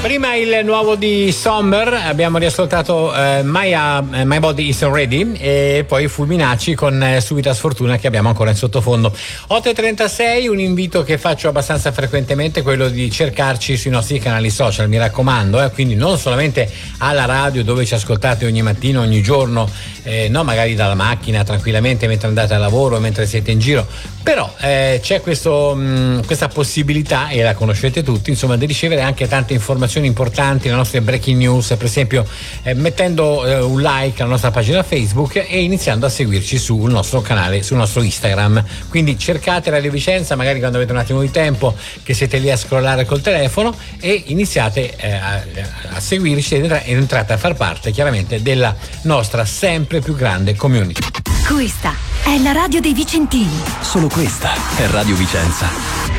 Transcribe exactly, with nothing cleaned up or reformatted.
Prima il nuovo di Sommer, abbiamo riascoltato eh, My, uh, My Body Is Ready e poi Fulminacci con eh, Subita Sfortuna che abbiamo ancora in sottofondo. otto e trentasei, un invito che faccio abbastanza frequentemente, quello di cercarci sui nostri canali social, mi raccomando, eh, quindi non solamente alla radio dove ci ascoltate ogni mattina, ogni giorno, eh, no, magari dalla macchina tranquillamente mentre andate al lavoro, mentre siete in giro, però eh, c'è questo, mh, questa possibilità, e la conoscete tutti, insomma, di ricevere anche tante informazioni importanti, le nostre breaking news, per esempio eh, mettendo eh, un like alla nostra pagina Facebook e iniziando a seguirci sul nostro canale, sul nostro Instagram. Quindi cercate Radio Vicenza, magari quando avete un attimo di tempo, che siete lì a scrollare col telefono, e iniziate eh, a, a seguirci ed entrate a far parte chiaramente della nostra sempre più grande community. Questa è la radio dei Vicentini. Solo questa è Radio Vicenza.